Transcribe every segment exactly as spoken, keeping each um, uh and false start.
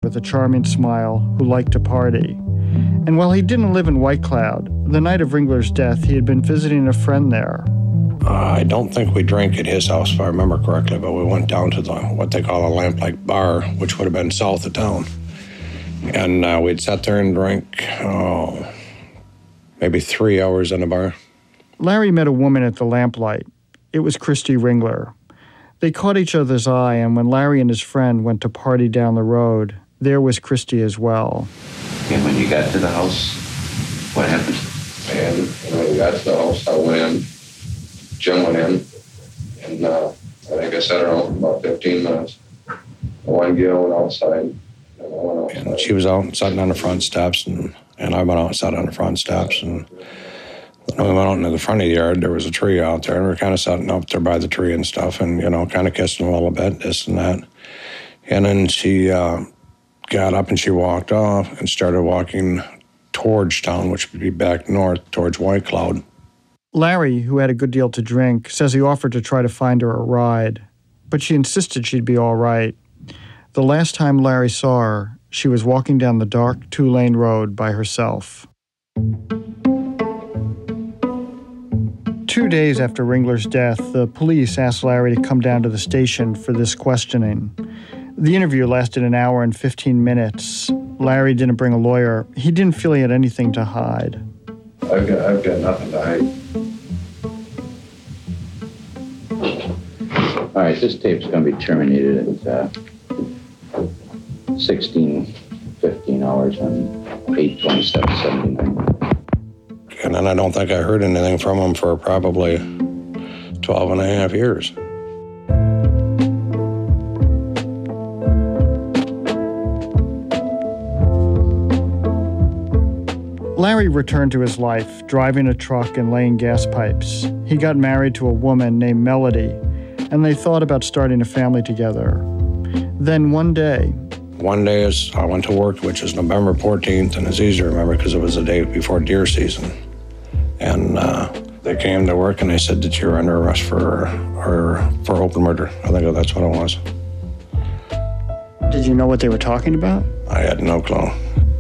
with a charming smile who liked to party. And while he didn't live in White Cloud, the night of Ringler's death, he had been visiting a friend there. Uh, I don't think we drank at his house, if I remember correctly, but we went down to the what they call a Lamplight Bar, which would have been south of town. And uh, we'd sat there and drank, oh, maybe three hours in the bar. Larry met a woman at the Lamplight. It was Christy Ringler. They caught each other's eye, and when Larry and his friend went to party down the road, there was Christy as well. And when you got to the house, what happened? And when we got to the house, I went in, Jim went in, and uh, I think I sat around for about fifteen minutes. I went and went outside, and I went outside. And she was out sitting on the front steps, and, and I went out and sat on the front steps, and when we went out into the front of the yard, there was a tree out there, and we were kind of sitting up there by the tree and stuff, and, you know, kind of kissing a little bit, this and that. And then she uh, got up and she walked off and started walking towards town, which would be back north towards White Cloud. Larry, who had a good deal to drink, says he offered to try to find her a ride, but she insisted she'd be all right. The last time Larry saw her, she was walking down the dark two-lane road by herself. Two days after Ringler's death, the police asked Larry to come down to the station for this questioning. The interview lasted an hour and fifteen minutes. Larry didn't bring a lawyer. He didn't feel he had anything to hide. I've got, I've got nothing to hide. All right, this tape's going to be terminated at uh, sixteen fifteen hours on eight twenty-seven seventy-nine. And then I don't think I heard anything from him for probably twelve and a half years. Larry returned to his life, driving a truck and laying gas pipes. He got married to a woman named Melody, and they thought about starting a family together. Then one day... One day is I went to work, which is November fourteenth, and it's easy to remember because it was the day before deer season. And uh, they came to work and they said that you're under arrest for or for open murder. I think that's what it was. Did you know what they were talking about? I had no clue.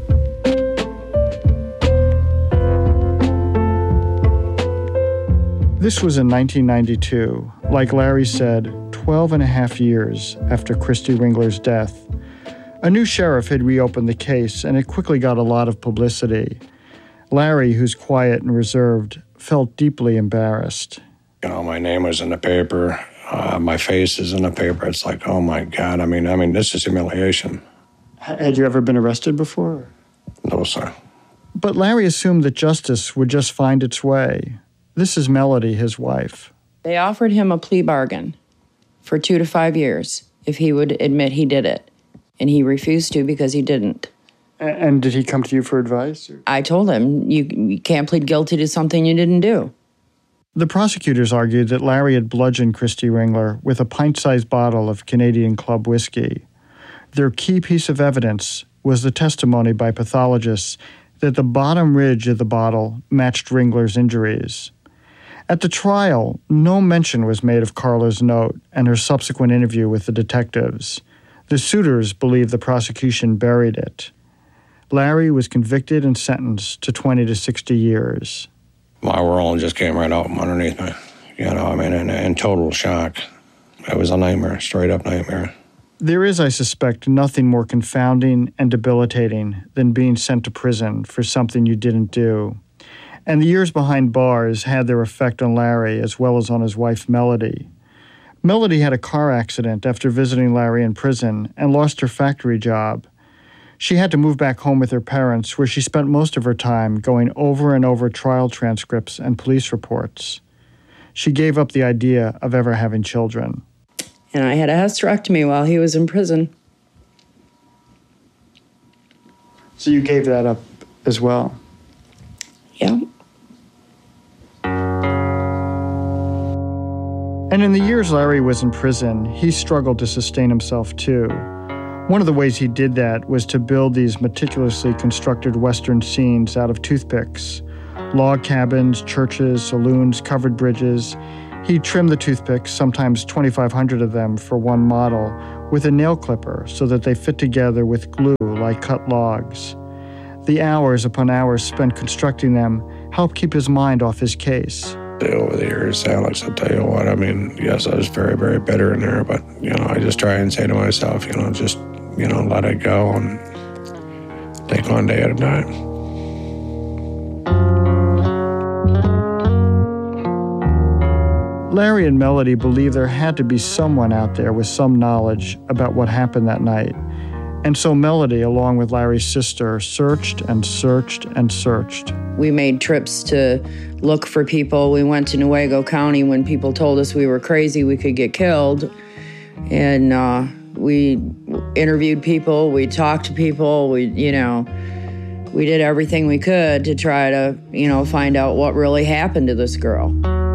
This was in nineteen ninety-two. Like Larry said, twelve and a half years after Christy Ringler's death. A new sheriff had reopened the case, and it quickly got a lot of publicity. Larry, who's quiet and reserved, felt deeply embarrassed. You know, my name was in the paper. Uh, my face is in the paper. It's like, oh, my God. I mean, I mean, this is humiliation. Had you ever been arrested before? No, sir. But Larry assumed that justice would just find its way. This is Melody, his wife. They offered him a plea bargain for two to five years if he would admit he did it. And he refused to because he didn't. And did he come to you for advice? Or? I told him, you, you can't plead guilty to something you didn't do. The prosecutors argued that Larry had bludgeoned Christy Ringler with a pint-sized bottle of Canadian Club whiskey. Their key piece of evidence was the testimony by pathologists that the bottom ridge of the bottle matched Ringler's injuries. At the trial, no mention was made of Carla's note and her subsequent interview with the detectives. The suitors believed the prosecution buried it. Larry was convicted and sentenced to twenty to sixty years. My world just came right out from underneath me. You know, I mean, in, in total shock. It was a nightmare, straight up nightmare. There is, I suspect, nothing more confounding and debilitating than being sent to prison for something you didn't do. And the years behind bars had their effect on Larry as well as on his wife, Melody. Melody had a car accident after visiting Larry in prison and lost her factory job. She had to move back home with her parents, where she spent most of her time going over and over trial transcripts and police reports. She gave up the idea of ever having children. And I had a hysterectomy while he was in prison. So you gave that up as well? Yeah. And in the years Larry was in prison, he struggled to sustain himself too. One of the ways he did that was to build these meticulously constructed Western scenes out of toothpicks. Log cabins, churches, saloons, covered bridges. He trimmed the toothpicks, sometimes twenty-five hundred of them for one model, with a nail clipper so that they fit together with glue like cut logs. The hours upon hours spent constructing them helped keep his mind off his case. Over the years, Alex, I'll tell you what, I mean, yes, I was very, very bitter in there, but, you know, I just try and say to myself, you know, just, you know, let it go and take one day at a time. Larry and Melody believed there had to be someone out there with some knowledge about what happened that night. And so Melody, along with Larry's sister, searched and searched and searched. We made trips to look for people. We went to Newaygo County when people told us we were crazy, we could get killed. And uh, we interviewed people, we talked to people, we, you know, we did everything we could to try to, you know, find out what really happened to this girl.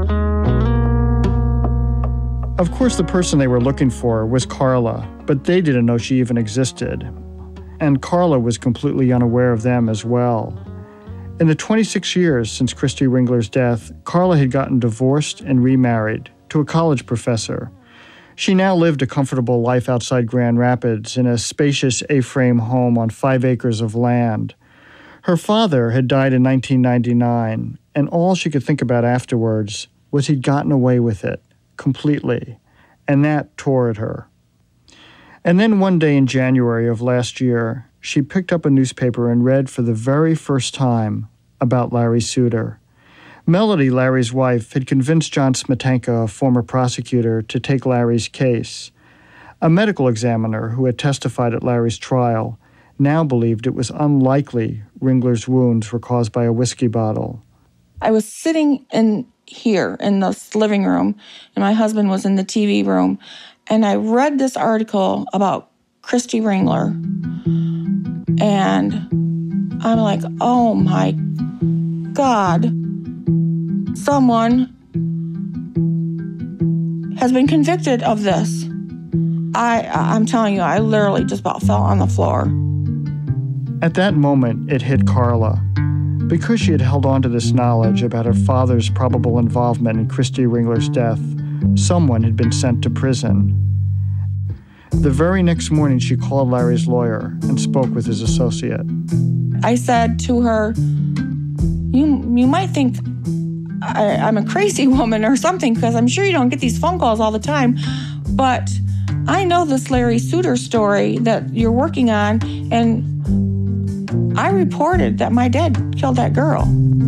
Of course, the person they were looking for was Carla, but they didn't know she even existed. And Carla was completely unaware of them as well. In the twenty-six years since Christy Ringler's death, Carla had gotten divorced and remarried to a college professor. She now lived a comfortable life outside Grand Rapids in a spacious A-frame home on five acres of land. Her father had died in nineteen ninety-nine, and all she could think about afterwards was he'd gotten away with it. Completely, and that tore at her. And then one day in January of last year, she picked up a newspaper and read for the very first time about Larry Suter. Melody, Larry's wife, had convinced John Smetanka, a former prosecutor, to take Larry's case. A medical examiner who had testified at Larry's trial now believed it was unlikely Ringler's wounds were caused by a whiskey bottle. I was sitting in here in this living room, and my husband was in the T V room, and I read this article about Christy Ringler, and I'm like, oh my God, someone has been convicted of this. I, I'm telling you, I literally just about fell on the floor. At that moment, it hit Carla. Because she had held on to this knowledge about her father's probable involvement in Christy Ringler's death, someone had been sent to prison. The very next morning, she called Larry's lawyer and spoke with his associate. I said to her, you, you might think I, I'm a crazy woman or something, because I'm sure you don't get these phone calls all the time, but I know this Larry Suter story that you're working on, and I reported that my dad killed that girl.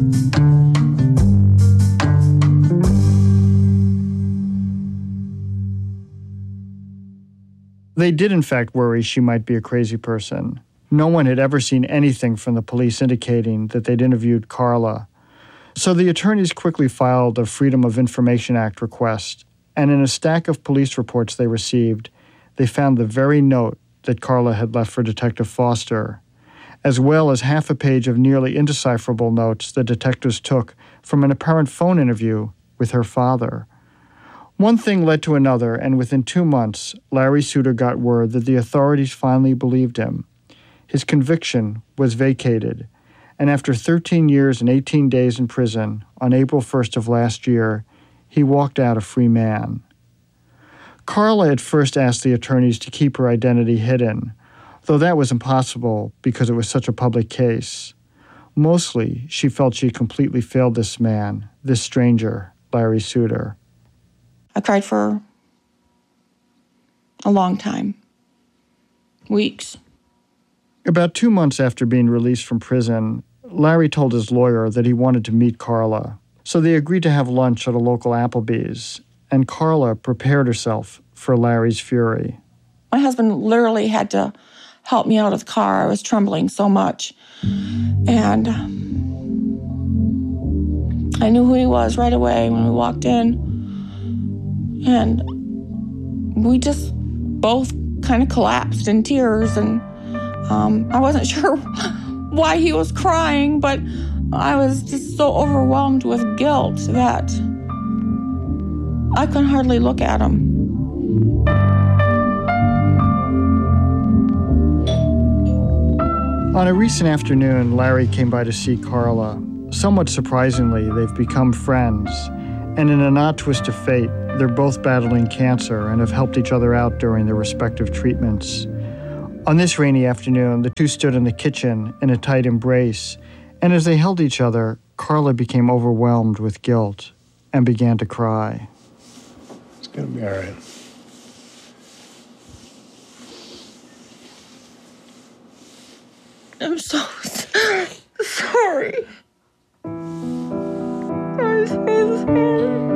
They did, in fact, worry she might be a crazy person. No one had ever seen anything from the police indicating that they'd interviewed Carla. So the attorneys quickly filed a Freedom of Information Act request, and in a stack of police reports they received, they found the very note that Carla had left for Detective Foster, as well as half a page of nearly indecipherable notes the detectives took from an apparent phone interview with her father. One thing led to another, and within two months, Larry Suter got word that the authorities finally believed him. His conviction was vacated, and after thirteen years and eighteen days in prison, on April first of last year, he walked out a free man. Carla at first asked the attorneys to keep her identity hidden, though that was impossible because it was such a public case. Mostly, she felt she completely failed this man, this stranger, Larry Suter. I cried for a long time. Weeks. About two months after being released from prison, Larry told his lawyer that he wanted to meet Carla. So they agreed to have lunch at a local Applebee's, and Carla prepared herself for Larry's fury. My husband literally had to help me out of the car. I was trembling so much. And I knew who he was right away when we walked in. And we just both kind of collapsed in tears. And um, I wasn't sure why he was crying, but I was just so overwhelmed with guilt that I couldn't hardly look at him. On a recent afternoon, Larry came by to see Carla. Somewhat surprisingly, they've become friends. And in an odd twist of fate, They're both battling cancer and have helped each other out during their respective treatments. On this rainy afternoon, the two stood in the kitchen in a tight embrace, and as they held each other, Carla became overwhelmed with guilt and began to cry. It's going to be all right. I'm so sorry. I'm so sorry.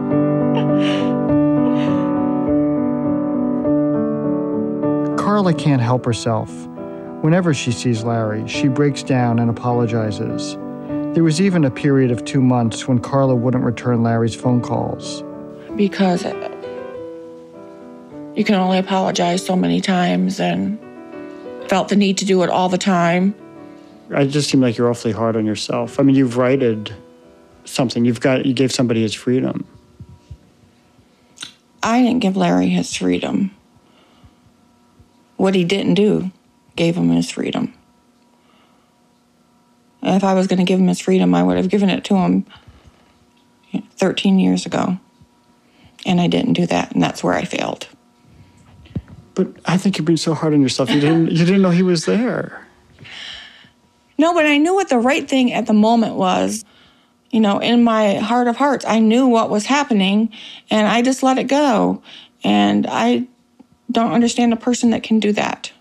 Carla can't help herself. Whenever she sees Larry, she breaks down and apologizes. There was even a period of two months when Carla wouldn't return Larry's phone calls. Because you can only apologize so many times, and felt the need to do it all the time. I just seem like you're awfully hard on yourself. I mean, you've righted something. You've got, you gave somebody his freedom. I didn't give Larry his freedom. What he didn't do gave him his freedom. If I was going to give him his freedom, I would have given it to him thirteen years ago. And I didn't do that, and that's where I failed. But I think you're being so hard on yourself. You didn't, you didn't know he was there. No, but I knew what the right thing at the moment was. You know, in my heart of hearts, I knew what was happening, and I just let it go. And I don't understand a person that can do that.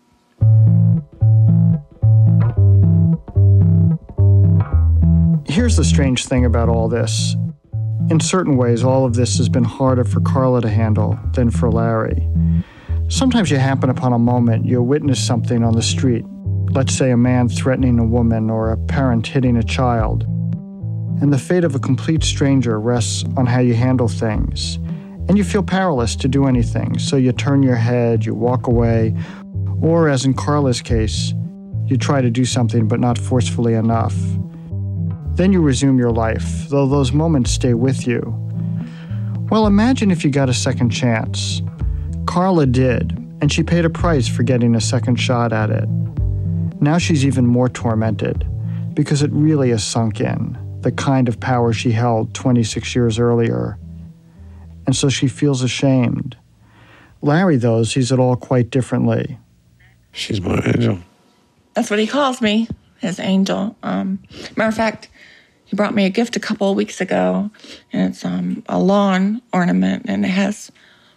Here's the strange thing about all this. In certain ways, all of this has been harder for Carla to handle than for Larry. Sometimes you happen upon a moment, you witness something on the street. Let's say a man threatening a woman or a parent hitting a child. And the fate of a complete stranger rests on how you handle things. And you feel powerless to do anything, so you turn your head, you walk away, or as in Carla's case, you try to do something but not forcefully enough. Then you resume your life, though those moments stay with you. Well, imagine if you got a second chance. Carla did, and she paid a price for getting a second shot at it. Now she's even more tormented, because it really is sunk in, the kind of power she held twenty-six years earlier. And so she feels ashamed. Larry, though, sees it all quite differently. She's my angel. That's what he calls me, his angel. Um, matter of fact, he brought me a gift a couple of weeks ago, and it's um, a lawn ornament, and it has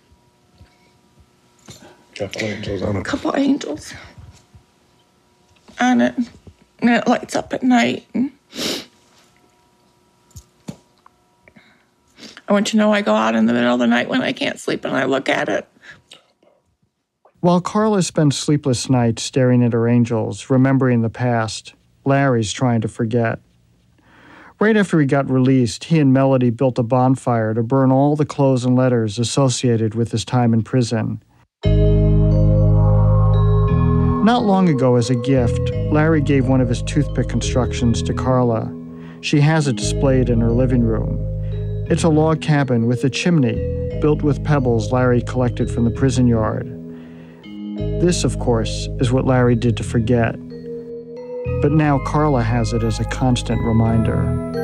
Couple angels on it. a couple angels on it, and it lights up at night. And I want you to know I go out in the middle of the night when I can't sleep and I look at it. While Carla spends sleepless nights staring at her angels, remembering the past, Larry's trying to forget. Right after he got released, he and Melody built a bonfire to burn all the clothes and letters associated with his time in prison. Not long ago, as a gift, Larry gave one of his toothpick constructions to Carla. She has it displayed in her living room. It's a log cabin with a chimney built with pebbles Larry collected from the prison yard. This, of course, is what Larry did to forget. But now Carla has it as a constant reminder.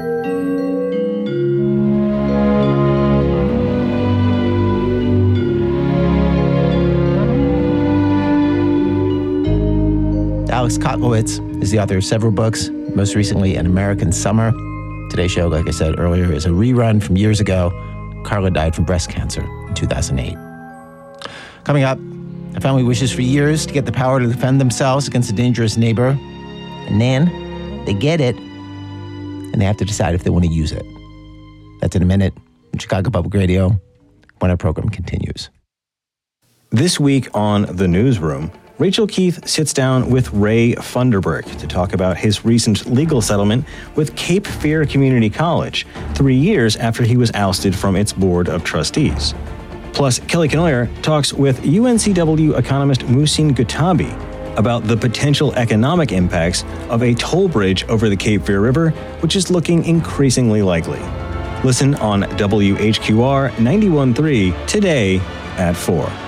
Alex Kotlowitz is the author of several books, most recently An American Summer. Today's show, like I said earlier, is a rerun from years ago. Carla died from breast cancer in two thousand eight. Coming up, a family wishes for years to get the power to defend themselves against a dangerous neighbor. And then they get it, and they have to decide if they want to use it. That's in a minute on Chicago Public Radio when our program continues. This week on The Newsroom, Rachel Keith sits down with Ray Funderburk to talk about his recent legal settlement with Cape Fear Community College, three years after he was ousted from its board of trustees. Plus, Kelly Knoyer talks with U N C W economist Muhsin Gutabi about the potential economic impacts of a toll bridge over the Cape Fear River, which is looking increasingly likely. Listen on W H Q R ninety-one point three today at four.